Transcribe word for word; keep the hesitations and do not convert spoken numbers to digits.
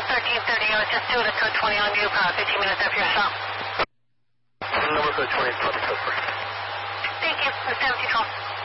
thirteen thirty. I was just doing a code twenty on you, uh, fifteen minutes after your stop. Number code twenty is twenty code. Thank you. It's seventeen twelve.